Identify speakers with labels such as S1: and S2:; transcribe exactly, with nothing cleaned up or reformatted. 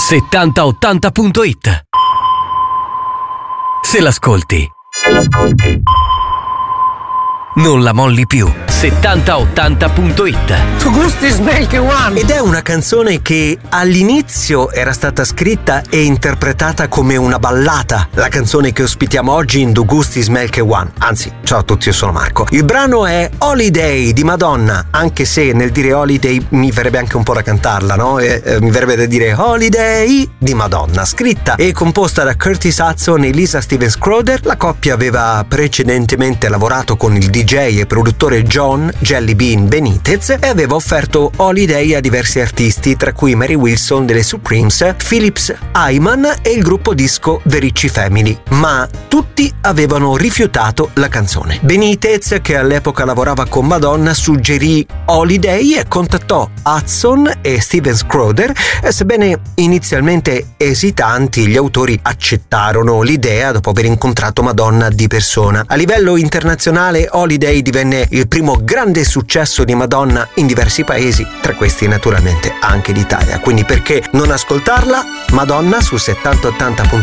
S1: settanta ottanta punto it. Se l'ascolti, non la molli più. settanta ottanta punto it.
S2: Tu gusti Smelke One.
S3: Ed è una canzone che all'inizio era stata scritta e interpretata come una ballata. La canzone che ospitiamo oggi in Du Gusti Smelke One. Anzi, ciao a tutti, io sono Marco. Il brano è Holiday di Madonna, anche se nel dire Holiday mi verrebbe anche un po' da cantarla, no? E, eh, mi verrebbe da dire Holiday di Madonna, scritta e composta da Curtis Hudson e Lisa Stevens Crowder. La coppia aveva precedentemente lavorato con il D J e produttore John Jelly Bean Benitez e aveva offerto Holiday a diversi artisti, tra cui Mary Wilson delle Supremes, Philips Hyman e il gruppo disco The Ricci Family, ma tutti avevano rifiutato la canzone. Benitez, che all'epoca lavorava con Madonna, suggerì Holiday e contattò Hudson e Stevens Crowder e, sebbene inizialmente esitanti, gli autori accettarono l'idea dopo aver incontrato Madonna di persona. A livello internazionale Holiday divenne il primo grande successo di Madonna in diversi paesi, tra questi naturalmente anche l'Italia. Quindi perché non ascoltarla? Madonna su settanta ottanta punto